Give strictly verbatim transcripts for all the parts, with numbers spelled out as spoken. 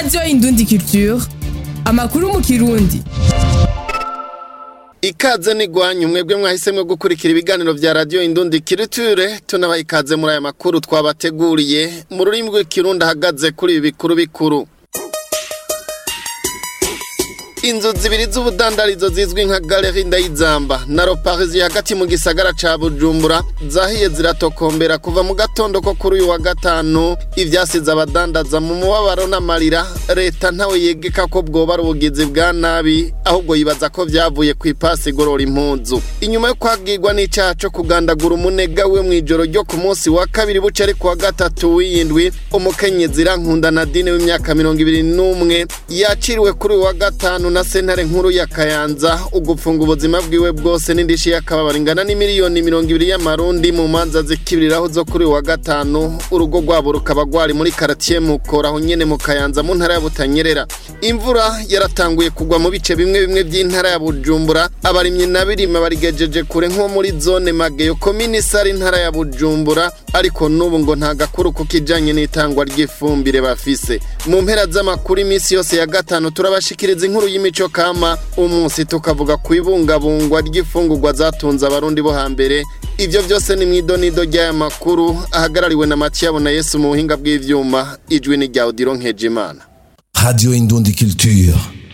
Radio Indundi Culture, amakuru mu Kirundi. Ikaze ni gwanyu mwebwe mwahisemwe gukurikira ibiganiro vya Radio Indundi Culture, tunabaha ikaze muri aya makuru twabateguriye mu rurimi rw'ikirundi ahagaze kuri ibi bikuru bikuru. Inzu zibiri z'ubudandarizo zizwi nka Galerie Ndayizamba na Roparisi hagati mu gisagara ca Bujumbura zahiye ziratokombera kuva mu gatondo ko kuri uyu wa gatanu. Ivyasize abadandaza mu mubabaro n'amarira, leta ntawe yegeka ko bwoba ari ubugizi bwa nabi, ahubwo yibaza ko vyavuye ku ipasi igorora impuzu. Inyuma yo kwagirwa n'icaha co kugandagura umunega we mw'ijoro ryo ku munsi wa kabiri buca ari kuwa gatatu w'indwi, umukenyezi Irankunda Nadine w'imyaka mirongo ibiri n'umwe yaciriwe kuri uyu wa gatanu na sentare nkuru ya Kayanza ugupfunga ubuzima bwiwe bwose n'indishi y'akababaro ingana n'imiliyoni mirongo ibiri y'amarundi mu manza zikibiriraho zo kuri wa gatanu. Urugo rwabo rukaba rwari muri quartier Mukora aho nyene mu Kayanza mu ntara ya Butanyerera. Imvura yaratanguye kugwa mu bice bimwe bimwe by'intara ya Bujumbura, abarimye nabirima barigejeje kure nko muri zone Mageyo komini Sari ntara ya Bujumbura, ariko nubu ngo nta gakuru kukijanye n'itangwa ry'ifumbire bafise. Mu mpera z'amakuru imisi yose ya gatanu turabashikiriza inkuru y'imico kama, umunsi tukavuga kwibungabungwa ry'ifungurwa zatunze abarundi bo hambere. Ivyo vyose ni mwidonido ry'aya makuru ahagarariwe na Mathiabo na Yesu mu buhinga bw'ivyuma, ijwi ni rya Odilo Nkejimana. Radio Indundi Culture.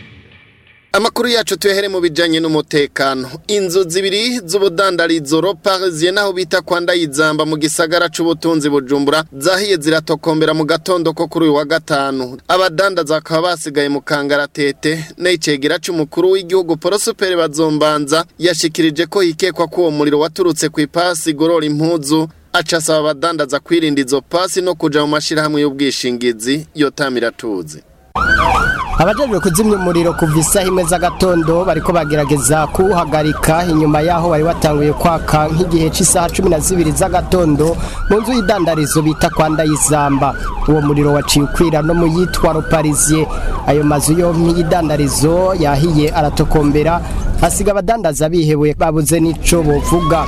Amakuru yacu tuyahere mu bijanye n'umutekano. Inzu zibiri z'ubudandarizo Roparisi naho bita kwa Ndayizamba mu gisagara c'ubutunzi Bujumbura zahiye ziratokombera mu gatondo ko kuri uyu wa gatanu. Abadandaza bakaba basigaye mu kangaratete. N'icegera c'umukuru w'igihugu Prosper Bazombanza yashikirije ko hikekwa ko uwo muriro waturutse ku ipasi igorora impuzu, aca asaba abadandaza kwirinda izo pasi no kuja mu mashirahamwe y'ubwishingizi yotamira tuzi. Abajejwe kuzimya umuriro kuva isaha imwe z'agatondo bariko bagerageza kuwuhagarika, inyuma yaho bari batanguye kwaka nk'igihe c'isaha cumi na zibiri z'agatondo mu nzu y'idandarizo bita kwa Ndayizamba. Uwo muriro waciye ukwira no mu yitwa Roparisi. Ayo mazu yompi y'idandarizo yahiye aratokombera, hasiga abadandaza bihebuye babuze n'ico bovuga.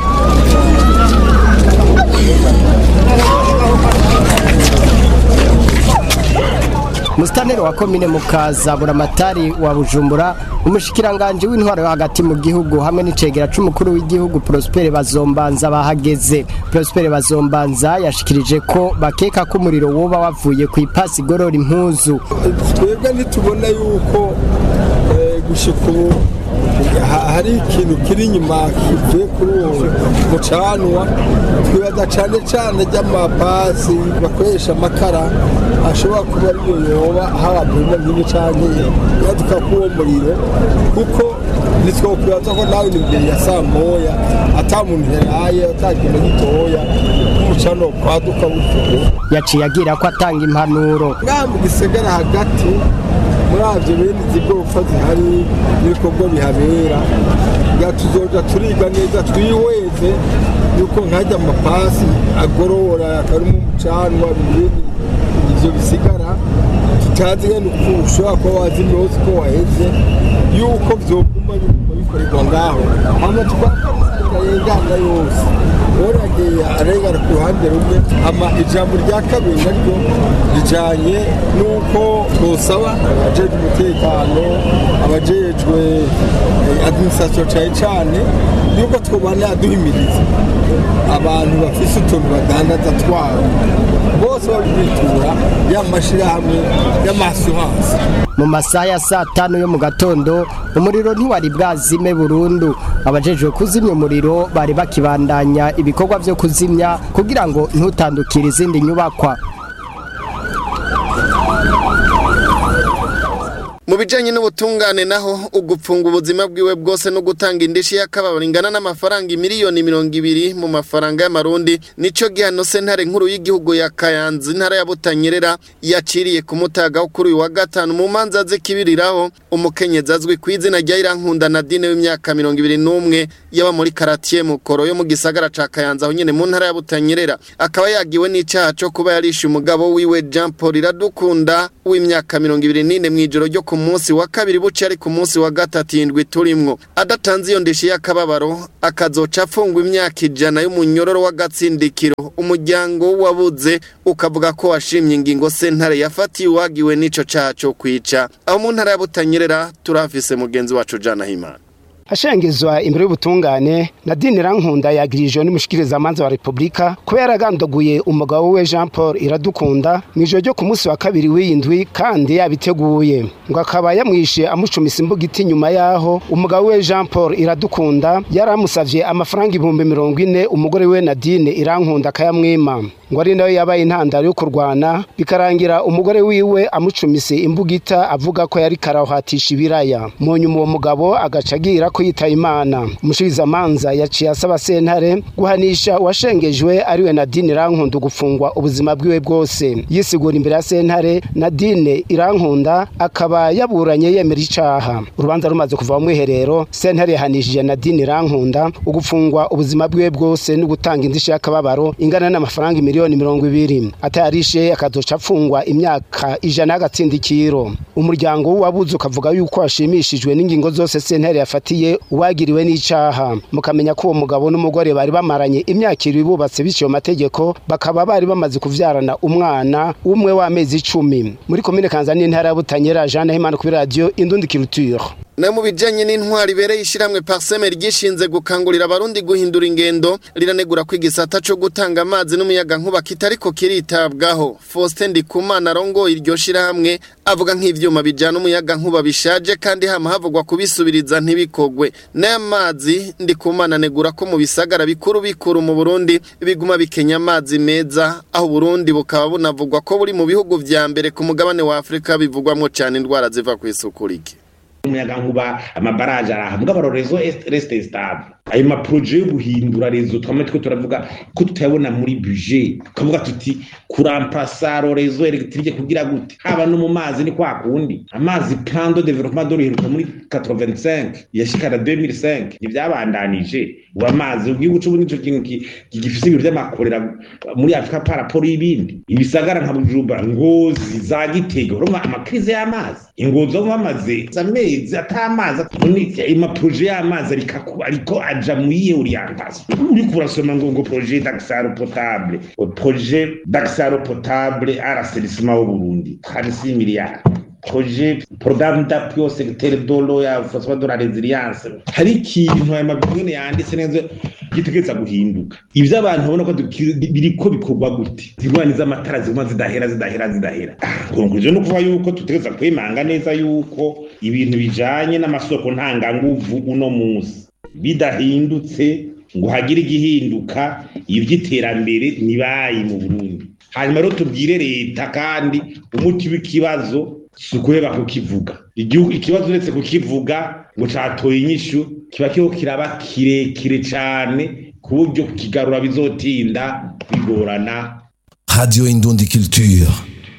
Mustaneri wa komine Mukaza, Buramatari wa Bujumbura, umushikiranganje w'intwaro yo hagati mu gihugu hamwe n'icegera c'umukuru w'igihugu Prosper Bazombanza bahageze. Prosper Bazombanza yashikirije ko bakeka ko umuriro woba wavuye ku ipasi igorora impuzu. Twebwe ntitubona yuko gushika ubu hari ikintu kiri inyuma kivuye kuri uwo mucanwa. Twibaza cane cane ry'amapasi bakoresha amakara ashobora kuba ariyo yoba hababwira nyine canke yaduka kuwo muriro, kuko nitwokwibaza ko nawe imbere ya saa moya ata muntu yaraye atakintu gitoya umucano kwaduka butuko. Yaciye agira ko atanga impanuro ngaha mu gisagara hagati muravyo bene zigopfa zihari n'ibikorwa bihabera, nga tuzoja turiga neza twihweze yuko nkajya amapasi agorora akarimo umucanwa bibiri ivyo bisigara tutazi ngene uko ushobora kuba wazimye hose ko waheze yuko vyoguma bikorerwa ngaho. Hama tukayengana yose orageye arengana ku ruhande rumwe. Ama ijambo rya kabiri naryo rijanye nuko bosaba abajejwe umutekano, abajejwe administration cane cane yuko twobana duhimiriza abantu bafise utuntu badandaza twabo bose babitura y'amashirahamwe y'amasuhansi. Mu masaha ya saa tanu yo mu gatondo umuriro ntiwari bwazime burundu. Abajejwe kuzimya umuriro bari bakibandanya ibikorwa vyo kuzimya kugira ngo ntutandukire izindi nyubakwa. Mu bijanye n'ubutungane naho ugupfunga ubuzima bwiwe bwose no gutanga indishi y'akababaro ingana n'amafaranga miliyoni mirongo ibiri mu mafaranga y'amarundi nico gihano sentare nkuru y'igihugu ya Kayanza intara ya Butanyerera yaciriye ku mutaga wo kuri uyu wa gatanu mu manza zikibiriraho. Umukenyezi azwi ku izina rya Irankunda Nadine w'imyaka mirongo ibiri n'umwe yaba muri karatiye Mukoro yo mu gisagara ca Kayanza aho nyene mu ntara ya Butanyerera akaba yagiwe n'icaha cyo kuba yarishe umugabo wiwe Jean Paul Iradukunda w'imyaka mirongo ibiri n'ine mwijoro ryo ku munsi wa kabiri buci ari ku munsi wa gatatu indwi turimwo adatanze iyo ndishi y'akababaro akazoca afungwa imyaka ijana y'umunyororo w'agatsindikiro umuryango wabuze ukavuga ko washimye ingingo sentare yafatiye wagiwe n'ico caha cyo kwica aho mu ntara ya Butanyerera turafise mugenzi wacu Jana Himana. Ashengezwa imbere y'ubutungane Nadine Rankunda yagirije n'umushikiriza manza wa Republika kubera agandaguye umugabo we Jean Paul Iradukunda mwijoro ryo ku munsi wa kabiri w'indwi kandi yabiteguye ngo akaba yamwishe amucumisa imbugiti nyuma yaho umugabo we Jean Paul Iradukunda yaramusavye amafaranga ibihumbi mirongo ine umugore we Nadine Irankunda akayamwima ngo ari nayo yabaye intandaro yo kurwana bikarangira umugore wiwe amucumise imbugita avuga ko yari karahatisha ibiraya mu nyuma uwo mugabo agacagira ko yita Imana umushiriza manza yaciye asaba sentare guhanisha washengejwe ariwe Nadine Irankunda gufungwa ubuzima bwiwe bwose yisigura imbere ya sentare Nadine Irankunda akaba yaburanye yemera icaha urubanza rumaze kuva mu mwiherero sentare yahanishije Nadine Irankunda ugufungwa ubuzima bwiwe bwose no gutanga indishi y'akababaro ingana n'amafaranga miliyoni mirongo ibiri atayarishe akazoca afungwa imyaka ijana y'agatsindikiro umuryango wabuze ukavuga yuko ashimishijwe n'ingingo zose sentare yafatiye uwagiriwe n'icaha mukamenya ko uwo mugabo n'umugore bari bamaranye imyaka iri bubatse biciye amategeko bakaba bari bamaze kuvyarana umwana umwe w'amezi icumi muri komine Kanza n'intara ya Butanyerera Jean Himana kuri radio Indundi Culture. Na mu bijanye n'intwari bereye ishiramwe Parseme ryishinze gukangurira abarundi guhindura ingendo riranegura ko igisata cyo gutanga amazi n'umuyaga nkuba kitariko kiritabwaho. Faustin Ndikumana rongo iryo shiramwe avuga nk'ivyuma bijana umuyaga nkuba bishaje kandi hama havugwa kubisubiriza ntibikogwe. N'amazi Ndikumana negura ko mu bisagara bikuru bikuru mu Burundi biguma bikenya amazi meza aho Burundi bukaba bunavugwa ko buri mu bihugu vya mbere ku mugabane wa Afrika bivugwamwo cyane indwara ziva ku isukurike. Umuyaga nkuba amabaraje arahabwa abarorezo reste stable ayo ma projet yo guhindura rezo twamwe twe turavuga ko tutayabona muri budget kavuga tuti kuramplasa rezo electrique kugira gute haba no mu mazi ni kwa kundi amazi plan de développement de l'Europe muri quatre-vingt-cinq yashikara deux mille cinq nivyabandanije uba amazi ugiye ucu nico kintu gifise ibyo by'amakorera muri Afrika par rapport y'ibindi ibisagara nka Bujumbura Ngozi za Gitega urumva amakrize y'amazi ingozo nk'amazi zamezi atamazi ima projet y'amazi ariko aja muri orientation uri kurasoma ngo ngo projet d'accès potable projet d'accès potable à l'assainissement au Burundi trente-six milliards projet programme d'appui au secteur de l'eau ya force de la résilience hari ikintu aya mabwene yanditse neza gitegeza guhinduka ivyo abantu babona ko biriko bikorwa gute zirwani z'amatara zimwe zidahera zidahera zidahera conclusion no kuva yuko tutegeza kwimanga neza yuko ibintu bijanye n'amasoko ntanga nguvu uno munsi bidahindutse ngo hagire igihinduka ivy'iterambere nibayi mu Burundi hanyuma rero tubwire leta kandi umuti w'ikibazo sukuheba kukivuga igihugu ikibazo uretse kukivuga ngo catoye inyishu kiba kiho kiraba kirekire cane ku buryo kukigarura bizotinda bigorana. Radio Indundi Culture.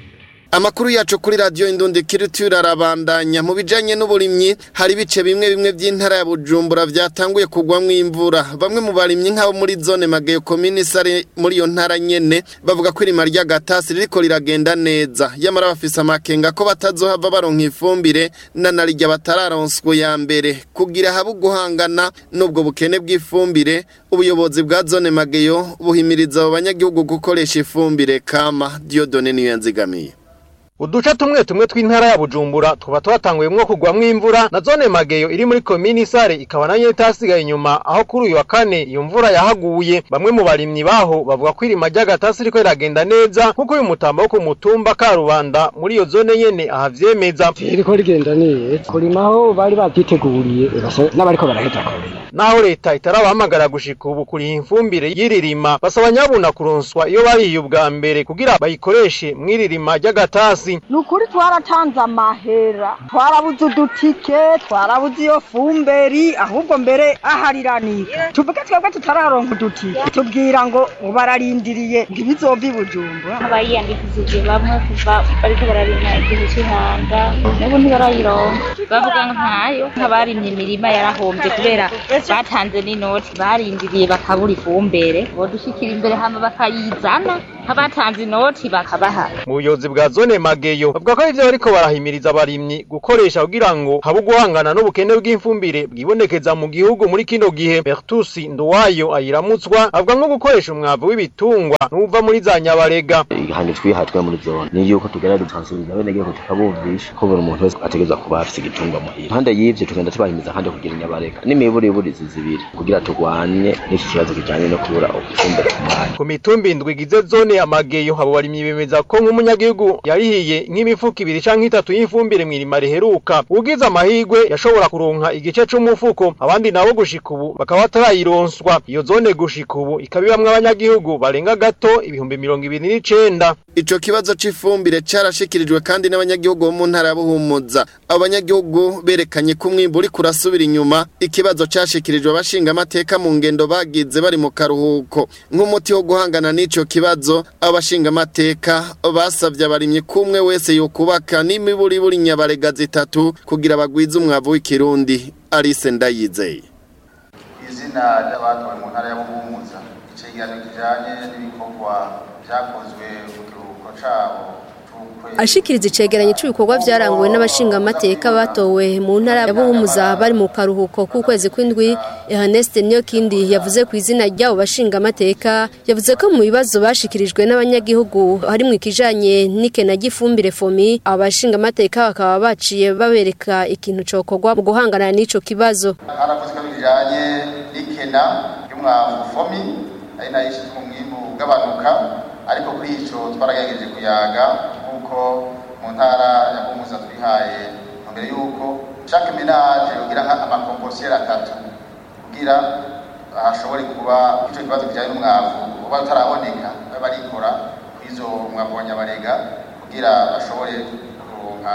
Amakuru yacu kuri radio Indundi Culture arabandanya mu bijanye n'uburimyi hari bice bimwe bimwe by'intara ya Bujumbura vyatanguye kugwamwe imvura bamwe mu barimyi nk'abo muri zone Magayo commune sare muri yo ntara nyene bavuga ko irima rya gatasi ririko riragenda neza yamara bafisa amakenga ko batazohava baronka ifumbire nanarya batararonswe ya mbere kugira habu guhangana nubwo bukene bw'ifumbire ubuyobozi bwa zone Magayo buhimiriza abo banyagihugu gukoresha ifumbire kama Diodone niyo yanzigamiye. Uduca tumwe tumwe tw'intara ya Bujumbura tuba twatanguyemwo kugwamwo imvura na zone Mageyo iri muri komini Sare ikaba nayo itasigaye inyuma aho kuri uyu wa kane iyo mvura yahaguye bamwe mu barimyi baho bavuga ko irima ry'agatasi riko iragenda neza kuko uyu mutambo wo ku mutumba Karubanda muri iyo zone nyene ahavyemeza riko rigenda neza kurimaho bari batiteguriye n'abariko baraheza ko naho leta itarabahamagara gushika ubu kuri imfumbire yiririma basaba nyabuna kuronswa iyo bariye ubwa mbere kugira bayikoreshe mwiririma ry'agatasi munsi. Nukuri twaratanze amahera, twarabuze udutike, twarabuze iyo fumberi, ahubwo mbere ahariranira. Tuvuge twebwe tutararonka udutike, tubwira ngo bararindiriye ngibizova ibujumbura. Abayiyandikishije bamwe kuva bariko bararima igihe c'ihanga, nabo ntibarayironka. Bavuga ngo ntayo, nk'abarimye imirima yarahombye kubera batanze n'inoti, barindiriye bakabura ifumbere, bodushikira imbere hama bakayizana, abatanze inoti bakabaha. Mu buyobozi bwa zone Mageyo bavuga ko ivyo bariko barahimiriza abarimyi gukoresha kugira ngo habe guhangana n'ubukene bw'imfumbire bwibonekeza mu gihugu muri kino gihe. Bertus Nduwayo ayiramutswa avuga nko gukoresha umwavu w'ibitungwa n'uva muri za Nyabarega. Ihanje twihatwe muri zone ni yuko tugera dutansubiza bene gihe tukabumvisha ko buri muntu wese ategeza kuba afite igitungwa muhira. Hande y'ivyo tugenda tubahimiza hande kugira Nyabarega n'imiburi buri zizibiri kugira tugwanye n'iki kibazo kijanye no kubura ubufumbire ku mwanya. Ku mitumba indwi gize zone ya Mageyo abo barimyi bemeza ko nk'umunyagihugu yarihiye nk'imifuko ibiri canke itatu y'ifumbire mw'irima riheruka. Ugize amahigwe yashobora kuronka igice c'umufuko, abandi nabo gushika ubu bakaba batarayironswa. Iyo zone gushika ubu ikabibamwe abanyagihugu barenga gato ibihumbi mirongo ibiri n'icenda. Ico kibazo c'ifumbire carashikirijwe kandi n'abanyagihugu bo mu ntara ya Buhumuza. Abanyagihugu berekanye ko umwimbu uri kurasubira inyuma. Ikibazo cashikirijwe abashinga amateka mu ngendo bagize bari mu karuhuko. Nk'umuti wo guhangana n'ico kibazo, abashinga amateka basavye abarimyi kumwe wese yo kubaka n'imiburi buri Nyabarega zitatu kugira bagwize umwavu w'ikirundi. Alice Ndayizeye. Izina ry'abatowe mu ntara ya Buhumuza, icegeranyo kijanye n'ibikorwa vyakozwe mu kiruhuko cabo. Ashikiriza icegeranyo cy'ibikorwa vyaranguwe n'abashinga amateka batowe mu ntara ya Buhumuza bari mu karuhuko k'ukwezi kw'indwi. Ernest Niyokindi yavuze ku izina ry'abo bashinga amateka, yavuze ko mu bibazo bashikirijwe n'abanyagihugu hari mu ikijanye n'ikena gifumbire fomi, abashinga amateka bakaba baciye babereka ikintu cokorwa mu guhangana n'ico kibazo. Haravuzwe bijanye n'ikena y'umwavu fomi ari nayo ishitse mu mwimbu ugabanuka, ariko kuri ico twaragerageje kuyaga kuko mu ntara ya Buhumuza twihaye mbere yuko chaque ménage yogira amakomposiyeri atatu kugira hashobore kuba ico kibazo kijanye n'umwavu uba utaraboneka barikora kwizo umwavu wa Nyabarega kugira bashobore kuronka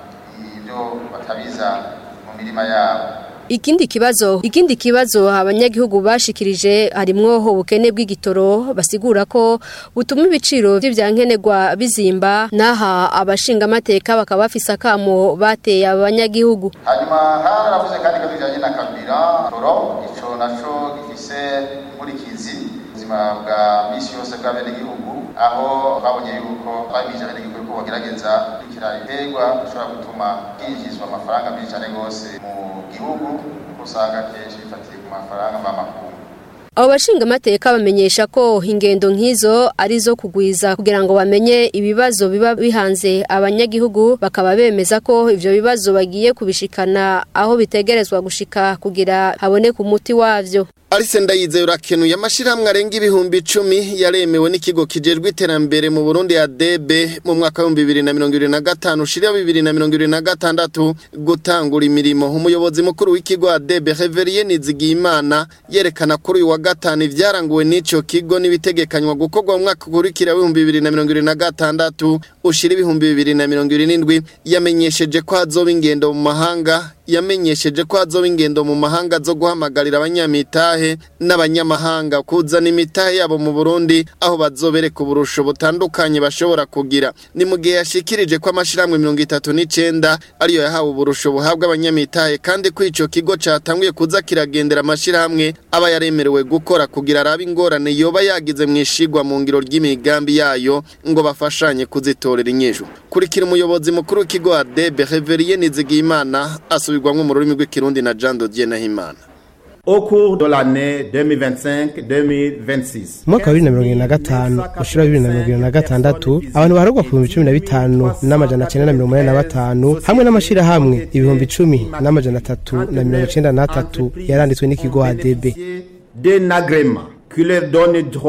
ibyo batabiza mu mirima yabo. Ikindi kibazo ikindi kibazo abanyagihugu bashikirije harimwo ho bukene bw'igitoro, basigura ko butuma ibiciro vy'ivyankenerwa bizimba, naha abashinga amateka bakaba bafise akamo bateye abanyagihugu. Hanyuma haravuze kandi ko bijanye na kabira toro, ico naco gifise nkurikizi ubuzima bwa misi yose bw'abene gihugu, aho babonye yuko babije abene gihugu ko bagerageza gukira ibegwa bishobora gutuma hinjizwa amafaranga menshi cyane gose mu gihugu, usanga kenshi bifatiye ku mafaranga mamakungu. Abo bashinga amateka bamenyesha ko ingendo nk'izo ari zo kugwiza kugira ngo bamenye ibibazo biba bihanze abanyagihugu, bakaba bemeza ko ivyo bibazo bagiye kubishikana aho bitegerezwa gushika kugira haboneke umuti wavyo. Alice Ndayizeye urakenuye amashirahamwe arenga ibihumbi icumi yaremewe n'ikigo kijejwe iterambere mu Burundi ya D B mu mwaka wa bibiri na mirongo ibiri na gatanu ushira bibiri na mirongo ibiri na gatandatu gutangura imirimo. Umuyobozi mukuru w'ikigo wa D B Reverien Nizigiyimana yerekana kuri uyu wa gatanu ivyaranguwe n'ico kigo n'ibitegekanywa gukorwa mu mwaka ukurikira wa bibiri na mirongo ibiri na gatandatu ushira ibihumbi bibiri na mirongo ibiri n'indwi. Yamenyesheje ko hazoba ingendo mu mahanga yamenyesheje ko hazoba ingendo mu mahanga zo guhamagarira abanyamitahe n'abanyamahanga kuzana imitahe yabo mu Burundi, aho bazobereka uburusho butandukanye bashobora kugira. Ni mu gihe yashikirije ko amashirahamwe mirongo itatu n'icenda ariyo yahawe uburusho buhabwa abanyamitahe, kandi ko ico kigo catanguye kuza kiragendera amashirahamwe aba yaremerewe gukora kugira arabe ingorane yoba yagize mwishigwa mu ngiro ry'imigambi yayo ngo bafashanye kuzitorera inyishu. Kurikira umuyobozi mukuru w'ikigo wa D B Reverien Nizigiyimana asubirwamwo mu rurimi rw'ikirundi na Jean Dodier Nahimana. Au cours de l'année deux mille vingt-cinq deux mille vingt-six. Mwaka wa bibiri na mirongo ibiri na gatanu ushira bibiri na mirongo ibiri na gatandatu abantu baharugwa ku bihumbi cumi na bitanu n'amajana cenda na mirongo umunani na batanu hamwe n'amashirahamwe ibihumbi icumi n'amajana atatu na mirongo icenda n'atatu yaranditswe n'ikigo A D B. D'un agrément qui leur donne droit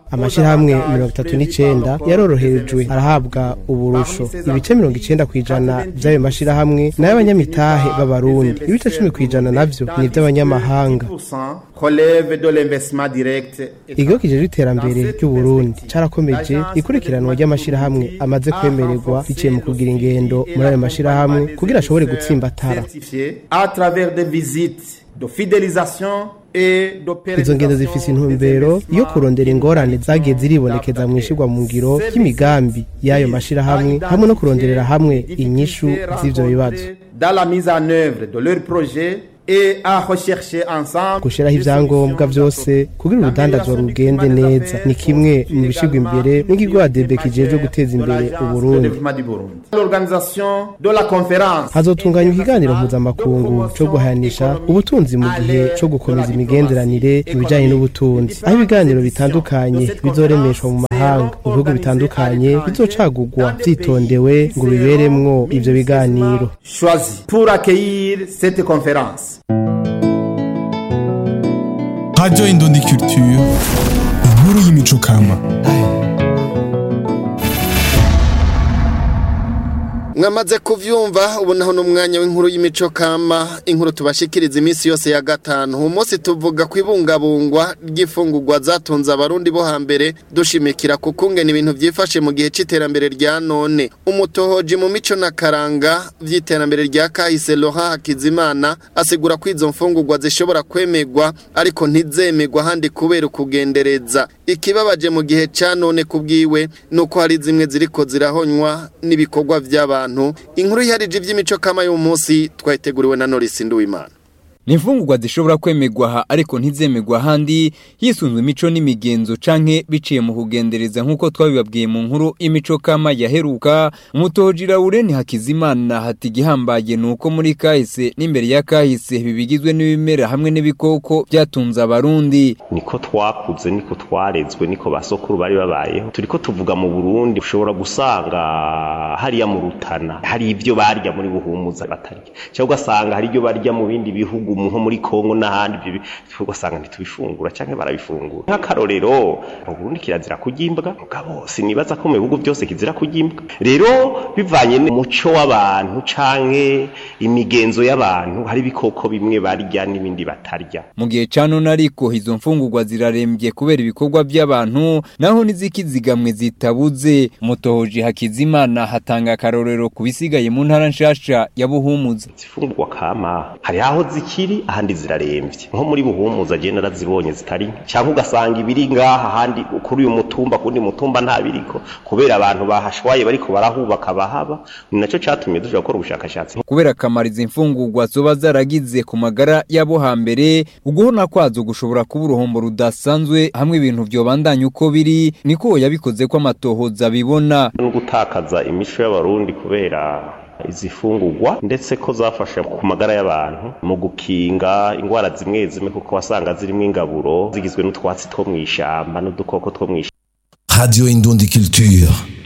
amashirahamwe mirongo itatu n'icenda yaroroherejwe arahabwa uburusho ibice mirongo icenda kw'ijana vy'ayo mashirahamwe nayo abanyamitahe b'abarundi ibice cumi kw'ijana navyo ni ivy'abanyamahanga. Ikigo kijejwe iterambere ry'Uburundi carakomeje ikurikiranwa ry'amashirahamwe amaze kwemererwa biciye mu kugira ingendo muri ayo mashirahamwe kugira ashobore gutsimbatara. Izo ngendo zifise intumbero yo kurondera ingorane zagiye ziribonekeza mu ishirwa mu ngiro y'imigambi y'ayo mashirahamwe hamwe no kuronderera hamwe inyishu z'ivyo bibazo. Gushiraho ivyangombwa vyose kugira urudandazwa rugende neza ni kimwe mu bishirwa imbere n'ikigo A D B kijejwe guteza imbere Uburundi. Hazotunganywa ikiganiro mpuzamakungu co guhanisha ubutunzi mu gihe co gukomeza imigenderanire mu bijanye n'ubutunzi, aho ibiganiro bitandukanye bizoremeshwa mu mahanga mu bihugu bitandukanye bizocagurwa vyitondewe ngo biberemwo ivyo biganiro. Pour accueillir cette conférence. Radio Indundi Culture, inkuru y'imico kama. Mwamaze kuvyumva ubu naho n'umwanya w'inkuru y'imico kama, inkuru tubashikiriza iminsi yose ya gatanu. Umunsi tuvuga kwibungabungwa ry'ifungurwa zatunze abarundi bo hambere, dushimikira kukungena ibintu vyifashe mu gihe c'iterambere rya none. Umutohoji mu mico na karanga vy'iterambere rya kahise Laurent Hakizimana asigura ko izo mfungurwa zishobora kwemegwa ariko ntizemegwa handi kubera ukugendereza. Ikibabaje mu gihe ca none kubwiwe nuko hari zimwe ziriko zirahonywa n'ibikorwa vy'abantu. Inkuru yarije ivy'imico kama y'umunsi twayiteguriwe na Norris Nduwimana. Nifungurwa zishobora kwemegwa ariko ntizemegwa handi hisunzwe imico n'imigenzo canke biciye mu kugendereza nkuko twabibabwiye mu nkuru imico kama yaheruka. Umutohoji Laurent Hakizimana hati gihambaye nuko muri kahise n'imbere ya kahise bibigizwe n'ibimera hamwe n'ibikoko byatunze abarundi. Niko twakuze niko twarezwe niko basokuru bari babayeho. Turiko tuvuga mu Burundi ushobora gusanga hariya mu Rutana hari ivyo barya muri Buhumuza batarya, cyangwa ugasanga hari ibyo barya mu bindi bihugu nko muri Kongo n'ahandi byo ugasanga ntitubifungura canke barabifungura. Nk'akarorero mu Burundi kirazira kugimbwa, mugabo sinibaza ko mu bihugu byose kizira kugimbwa. Rero bivanye n'umuco w'abantu canke imigenzo y'abantu hari bikoko bimwe barya n'ibindi batarya. Mu gihe cano nariko izo mfungurwa zirarembye kubera ibikorwa by'abantu naho nizikizigamwe zitabuze. Umutohoji Hakizimana hatanga akarorero kubisigaye mu ntara nshasha ya Buhumuza. Zifungurwa kama hari aho zikiri ahandi zirarembye, nko muri Buhumuza agenda arazibonye zitari, cyangwa ugasanga ibiri ngaha ahandi kuri uyu mutumba kundi mutumba nta biriko kubera abantu bahashwaye bariko barahubaka bahaba. Ni naco catumye duja gukora ubushakashatsi kubera kamariza imfungurwa zoba zaragize ku magara yabo hambere. Uguhona kwazo gushobora kuba uruhombo rudasanzwe hamwe ibintu vyobandanya uko biri, niko yabikoze ko amatohoza bibona no gutakaza imico y'abarundi kubera izifungurwa ndetse ko zafasha ku magara y'abantu mu gukinga ingwara zimwe zimwe kuko wasanga zirimo ingaburo zigizwe n'utwatsi two mwishamba n'udukoko two mwishamba. Radio Indundi Culture.